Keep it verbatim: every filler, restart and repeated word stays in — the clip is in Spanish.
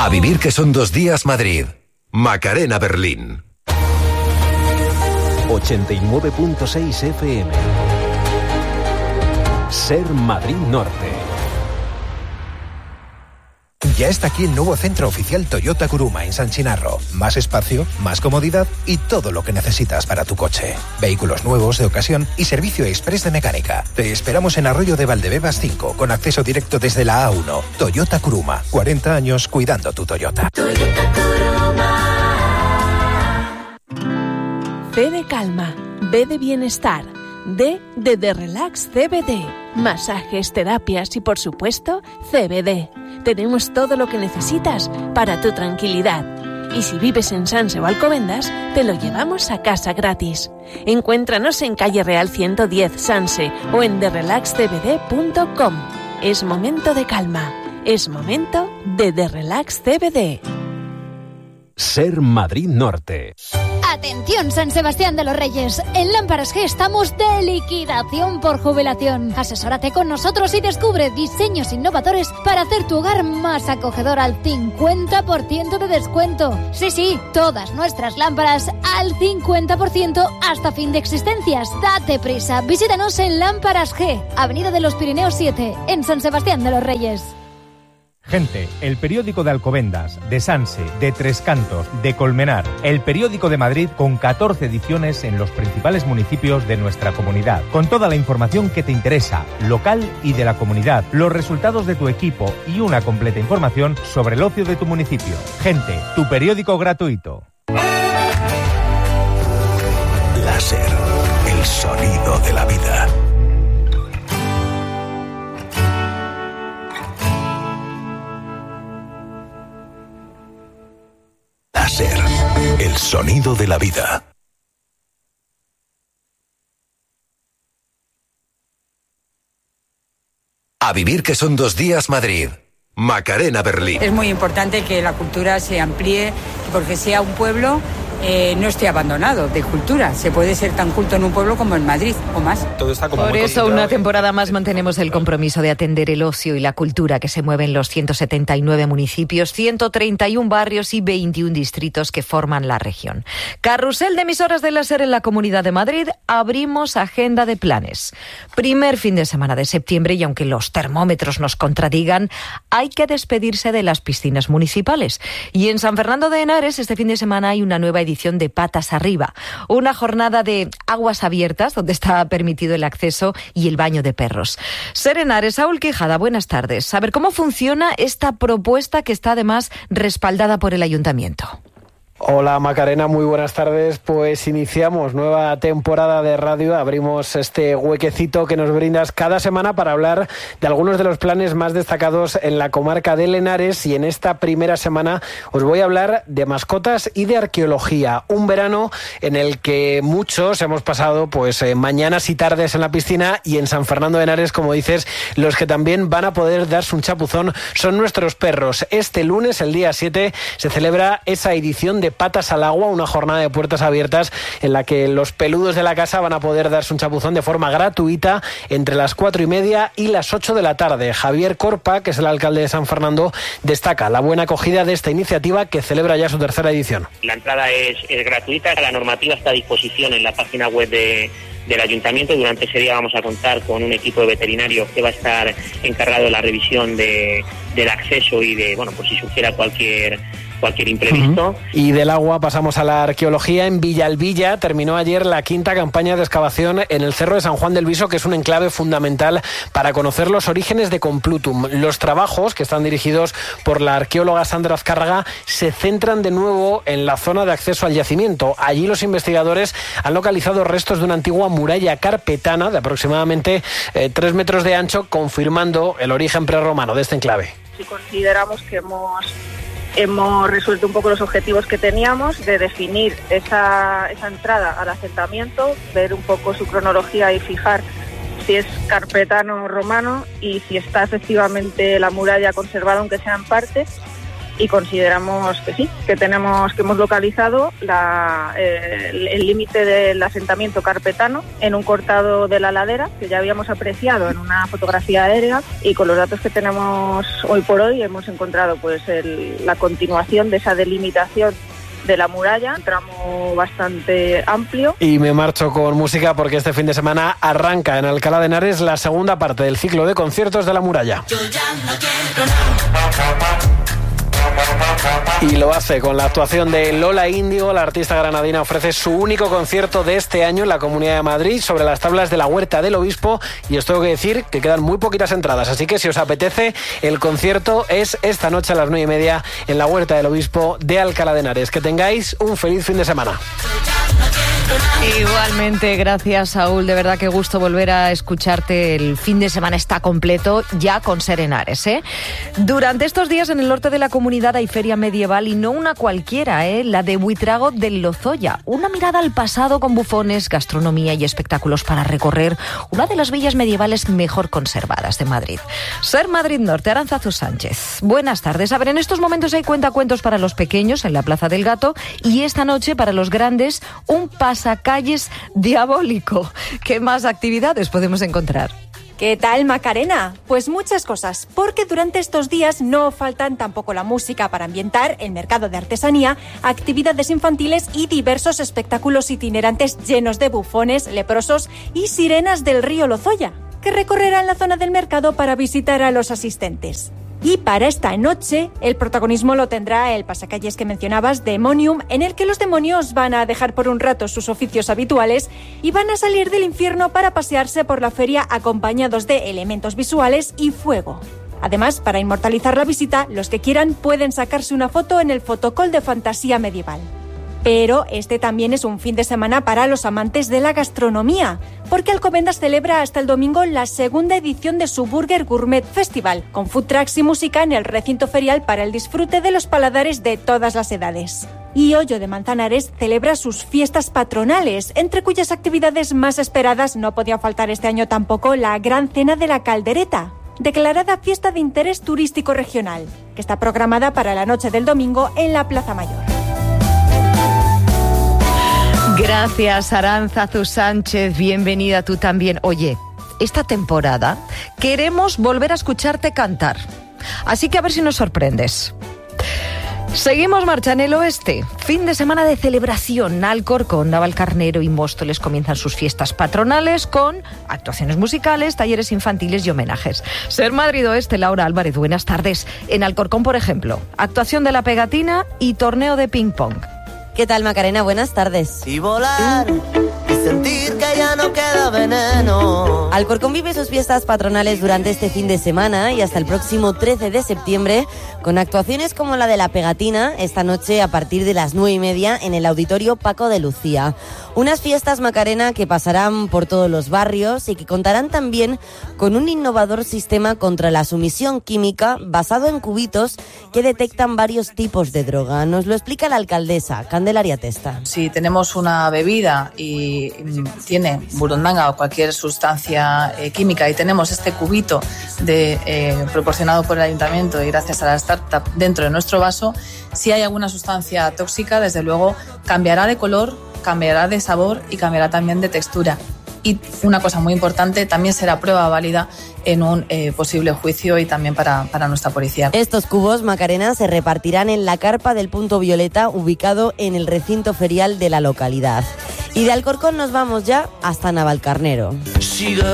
A vivir que son dos días Madrid. Macarena Berlín. ochenta y nueve punto seis F M. Ser Madrid Norte. Ya está aquí el nuevo centro oficial Toyota Kuruma en San Chinarro. Más espacio, más comodidad y todo lo que necesitas para tu coche. Vehículos nuevos, de ocasión y servicio express de mecánica. Te esperamos en Arroyo de Valdebebas cinco, con acceso directo desde la A uno. Toyota Kuruma, cuarenta años cuidando tu Toyota. Toyota Kuruma. C de calma, B de bienestar, D de The Relax C B D. Masajes, terapias y por supuesto C B D. Tenemos todo lo que necesitas para tu tranquilidad. Y si vives en Sanse o Alcobendas, te lo llevamos a casa gratis. Encuéntranos en Calle Real ciento diez, Sanse, o en the relax c b d punto com. Es momento de calma. Es momento de The Relax C B D. Ser Madrid Norte. Atención, San Sebastián de los Reyes. En Lámparas G estamos de liquidación por jubilación. Asesórate con nosotros y descubre diseños innovadores para hacer tu hogar más acogedor al cincuenta por ciento de descuento. Sí, sí, todas nuestras lámparas al cincuenta por ciento hasta fin de existencias. Date prisa, visítanos en Lámparas G, Avenida de los Pirineos siete, en San Sebastián de los Reyes. Gente, el periódico de Alcobendas, de Sanse, de Tres Cantos, de Colmenar, el periódico de Madrid con catorce ediciones en los principales municipios de nuestra comunidad, con toda la información que te interesa, local y de la comunidad, los resultados de tu equipo y una completa información sobre el ocio de tu municipio. Gente, tu periódico gratuito. Láser, el sonido de la vida. Láser, el sonido de la vida. A vivir que son dos días Madrid. Macarena Berlín. Es muy importante que la cultura se amplíe porque sea un pueblo eh, no esté abandonado de cultura. Se puede ser tan culto en un pueblo como en Madrid o más. Todo está como Por eso una temporada más mantenemos el compromiso de atender el ocio y la cultura que se mueve en los ciento setenta y nueve municipios, ciento treinta y uno barrios y veintiún distritos que forman la región. Carrusel de emisoras de láser en la Comunidad de Madrid. Abrimos agenda de planes. Primer fin de semana de septiembre y aunque los termómetros nos contradigan, hay que despedirse de las piscinas municipales. Y en San Fernando de Henares este fin de semana hay una nueva edición de Patas Arriba, una jornada de aguas abiertas donde está permitido el acceso y el baño de perros. Ser Henares, Saúl Quijada, buenas tardes. A ver, ¿cómo funciona esta propuesta que está además respaldada por el Ayuntamiento? Hola Macarena, muy buenas tardes. Pues iniciamos nueva temporada de radio, abrimos este huequecito que nos brindas cada semana para hablar de algunos de los planes más destacados en la comarca de Henares, y en esta primera semana os voy a hablar de mascotas y de arqueología, un verano en el que muchos hemos pasado pues eh, mañanas y tardes en la piscina, y en San Fernando de Henares, como dices, los que también van a poder darse un chapuzón son nuestros perros. Este lunes, el día siete, se celebra esa edición de Patas al Agua, una jornada de puertas abiertas en la que los peludos de la casa van a poder darse un chapuzón de forma gratuita entre las cuatro y media y las ocho de la tarde. Javier Corpa, que es el alcalde de San Fernando, destaca la buena acogida de esta iniciativa que celebra ya su tercera edición. La entrada es, es gratuita, la normativa está a disposición en la página web de del Ayuntamiento. Durante ese día vamos a contar con un equipo de veterinarios que va a estar encargado de la revisión de, del acceso y de, bueno, pues si surgiera cualquier cualquier imprevisto. Uh-huh. Y del agua pasamos a la arqueología. En Villalbilla terminó ayer la quinta campaña de excavación en el Cerro de San Juan del Viso, que es un enclave fundamental para conocer los orígenes de Complutum. Los trabajos, que están dirigidos por la arqueóloga Sandra Azcárraga, se centran de nuevo en la zona de acceso al yacimiento. Allí los investigadores han localizado restos de una antigua muralla carpetana de aproximadamente eh, tres metros de ancho, confirmando el origen prerromano de este enclave. Si consideramos que hemos Hemos resuelto un poco los objetivos que teníamos de definir esa, esa entrada al asentamiento, ver un poco su cronología y fijar si es carpetano o romano y si está efectivamente la muralla conservada, aunque sea en parte. y consideramos que sí, que tenemos que hemos localizado la, eh, el límite del asentamiento carpetano en un cortado de la ladera que ya habíamos apreciado en una fotografía aérea, y con los datos que tenemos hoy por hoy hemos encontrado pues el, la continuación de esa delimitación de la muralla, un tramo bastante amplio. Y me marcho con música porque este fin de semana arranca en Alcalá de Henares la segunda parte del ciclo de conciertos de la muralla. Yo ya no quiero nada. Y lo hace con la actuación de Lola Índigo. La artista granadina ofrece su único concierto de este año en la Comunidad de Madrid sobre las tablas de la Huerta del Obispo, y os tengo que decir que quedan muy poquitas entradas, así que si os apetece, el concierto es esta noche a las nueve y media en la Huerta del Obispo de Alcalá de Henares. Que tengáis un feliz fin de semana. Igualmente, gracias, Saúl. De verdad que gusto volver a escucharte. El fin de semana está completo ya con Ser Henares, ¿eh? Durante estos días en el norte de la comunidad hay feria medieval, y no una cualquiera, ¿eh? La de Buitrago del Lozoya. Una mirada al pasado con bufones, gastronomía y espectáculos para recorrer una de las villas medievales mejor conservadas de Madrid. Ser Madrid Norte, Arantzazu Sánchez. Buenas tardes. A ver, en estos momentos hay cuentacuentos para los pequeños en la Plaza del Gato, y esta noche para los grandes un pasacalles diabólico. ¿Qué más actividades podemos encontrar? ¿Qué tal, Macarena? Pues muchas cosas, porque durante estos días no faltan tampoco la música para ambientar, el mercado de artesanía, actividades infantiles y diversos espectáculos itinerantes llenos de bufones, leprosos y sirenas del río Lozoya, que recorrerán la zona del mercado para visitar a los asistentes. Y para esta noche, el protagonismo lo tendrá el pasacalles que mencionabas, Demonium, en el que los demonios van a dejar por un rato sus oficios habituales y van a salir del infierno para pasearse por la feria acompañados de elementos visuales y fuego. Además, para inmortalizar la visita, los que quieran pueden sacarse una foto en el fotocall de fantasía medieval. Pero este también es un fin de semana para los amantes de la gastronomía, porque Alcobendas celebra hasta el domingo la segunda edición de su Burger Gourmet Festival, con food trucks y música en el recinto ferial para el disfrute de los paladares de todas las edades. Y Hoyo de Manzanares celebra sus fiestas patronales, entre cuyas actividades más esperadas no podía faltar este año tampoco la Gran Cena de la Caldereta, declarada fiesta de interés turístico regional, que está programada para la noche del domingo en la Plaza Mayor. Gracias, Arantzazu Sánchez. Bienvenida tú también. Oye, esta temporada queremos volver a escucharte cantar, así que a ver si nos sorprendes. Seguimos marcha en el oeste. Fin de semana de celebración. Alcorcón, Navalcarnero y Móstoles comienzan sus fiestas patronales con actuaciones musicales, talleres infantiles y homenajes. Ser Madrid Oeste, Laura Álvarez, buenas tardes. En Alcorcón, por ejemplo, actuación de la pegatina y torneo de ping-pong. ¿Qué tal, Macarena? Buenas tardes. Y volar y sentir que ya no queda veneno. Alcorcón vive sus fiestas patronales durante este fin de semana y hasta el próximo trece de septiembre, con actuaciones como la de la pegatina esta noche a partir de las nueve y media en el Auditorio Paco de Lucía. Unas fiestas, Macarena, que pasarán por todos los barrios y que contarán también con un innovador sistema contra la sumisión química basado en cubitos que detectan varios tipos de droga. Nos lo explica la alcaldesa, Candelaria Testa. Si tenemos una bebida y tiene burundanga o cualquier sustancia eh, química y tenemos este cubito de, eh, proporcionado por el ayuntamiento y gracias a la startup dentro de nuestro vaso, si hay alguna sustancia tóxica, desde luego cambiará de color, cambiará de sabor y cambiará también de textura. Y una cosa muy importante, también será prueba válida en un eh, posible juicio y también para, para nuestra policía. Estos cubos, Macarena, se repartirán en la carpa del Punto Violeta, ubicado en el recinto ferial de la localidad. Y de Alcorcón nos vamos ya hasta Navalcarnero.